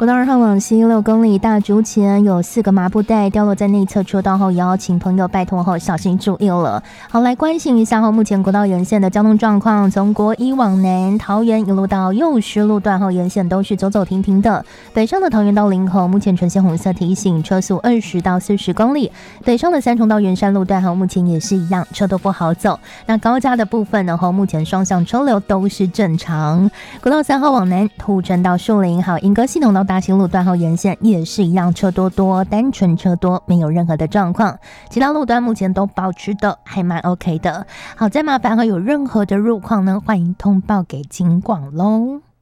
国道2号往西6公里，大竹前有4个麻布袋掉落在内侧车道后，也要请朋友拜托后小心注意了。好，来关心一下后目前国道沿线的交通状况，从国一往南，桃园一路到幼师路段后沿线都是走走停停的。北上的桃园到林口目前呈现红色提醒，车速20到40公里。北上的三重到圆山路段后目前也是一样，车都不好走。那高架的部分呢，后目前双向车流都是正常。国道3号往南，土城到树林，还有莺歌系统到大兴路段后沿线也是一样，车多，单纯车多，没有任何的状况。其他路段目前都保持的还蛮 OK 的。好，再麻烦有任何的路况呢，欢迎通报给警广咯。